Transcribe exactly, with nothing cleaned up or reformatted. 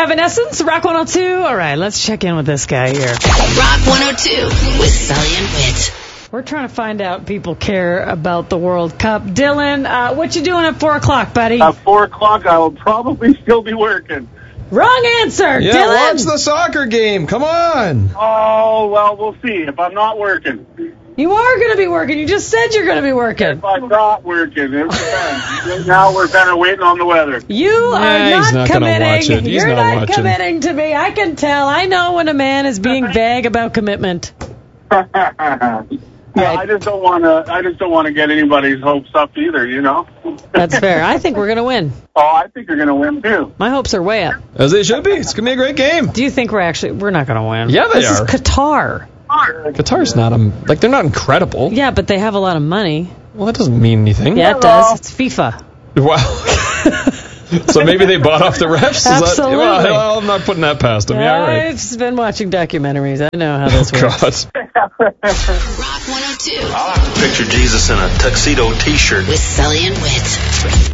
Evanescence, Rock one oh two. All right, let's check in with this guy here. Rock one oh two with Sully and Whit. We're trying to find out people care about the World Cup. Dylan, uh, what you doing at four o'clock, buddy? At four o'clock, I will probably still be working. Wrong answer, Yeah, Dylan. watch the soccer game. Come on. Oh, well, we'll see. If I'm not working. You are going to be working. You just said you're going to be working. If I'm not working, it depends. Now we're kind of waiting on the weather. You are Yeah, not, he's not gonna committing. watch it. He's You're not not, watching. committing to me. I can tell. I know when a man is being vague about commitment. Yeah, I just don't want to. I just don't want to get anybody's hopes up either. You know. That's fair. I think we're going to win. Oh, I think you're going to win too. My hopes are way up. As they should be. It's going to be a great game. Do you think we're actually... We're not going to win. Yeah, they this are. This is Qatar. Qatar's not, um, like, they're not incredible. Yeah, but they have a lot of money. Well, that doesn't mean anything. Yeah, it does. It's FIFA. Wow. So maybe they bought off the refs? Is Absolutely. That, well, well, I'm not putting that past them. Yeah, all right. I've been watching documentaries. I know how this Oh, works. God. Rock one oh two I like to picture Jesus in a tuxedo T-shirt. with Sully and Whit.